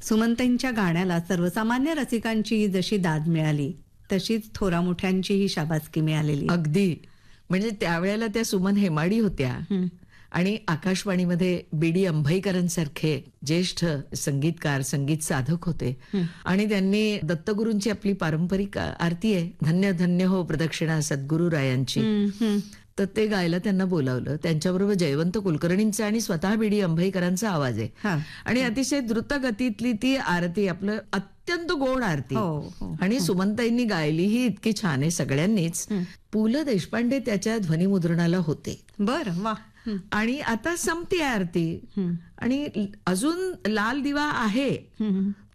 सुमनताईंच्या गाण्याला सर्वसामान्य रसिकांची जशी दाद मिळाली तशीच थोरा मोठ्यांचीही शाबासकी मिळालेली. अगदी. म्हणजे त्यावेळेला त्या सुमन हेमाडी होत्या आणि आकाशवाणीमध्ये बी.डी. अंभईकरांसारखे ज्येष्ठ संगीतकार, संगीत साधक होते आणि त्यांनी दत्तगुरूंची आपली पारंपरिक आरती आहे, धन्य धन्य हो प्रदक्षिणा सद्गुरुरायांची, तर ते गायला त्यांना बोलावलं. त्यांच्याबरोबर जयवंत कुलकर्णींचा आणि स्वतः बी.डी. अंभईकरांचा आवाज आहे आणि अतिशय द्रुत गतीतली ती आरती, आपलं अत्यंत गोड आरती. आणि सुमनताईंनी गायली ही इतकी छान आहे सगळ्यांनीच. पु ल देशपांडे त्याच्या ध्वनिमुद्रणाला होते. बरं, वा. आणि आता संपती आरती आणि अजून लाल दिवा आहे